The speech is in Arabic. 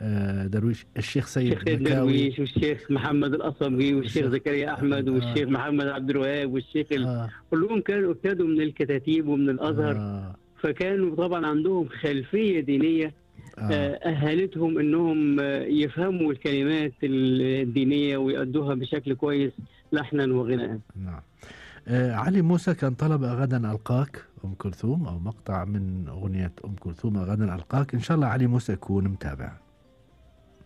درويش، الشيخ سيد الشيخ سيد مكاوي. درويش، والشيخ محمد القصبي، والشيخ زكريا أحمد، والشيخ محمد عبد الوهاب، والشيخ آه كلهم كانوا ابتدوا من الكتاتيب ومن الأزهر. آه فكانوا طبعا عندهم خلفية دينية آه أهلتهم إنهم يفهموا الكلمات الدينية ويأدوها بشكل كويس لحنا وغناء. نعم. علي موسى كان طلب غدا ألقاك أم كلثوم، أو مقطع من أغنية أم كلثوم غدا ألقاك. إن شاء الله علي موسى يكون متابع.